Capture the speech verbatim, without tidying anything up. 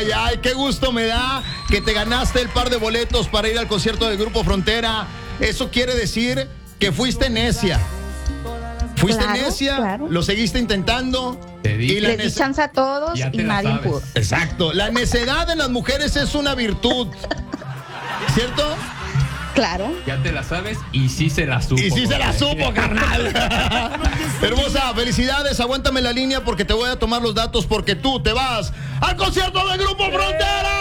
ay, ay, qué gusto me da que te ganaste el par de boletos para ir al concierto del Grupo Frontera. Eso quiere decir que fuiste necia. Fuiste Claro, necia, claro. lo seguiste intentando. Te di. y la Le di nece- chance a todos Ya y te la nadie sabes. pudo. Exacto. La necedad en las mujeres es una virtud. ¿Cierto? Claro. Ya te la sabes y sí se la supo. Y sí se la compadre. supo, carnal. Hermosa, felicidades. Aguántame la línea porque te voy a tomar los datos porque tú te vas al concierto del Grupo Frontera.